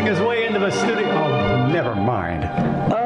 forcing his way into the studio. Oh, never mind.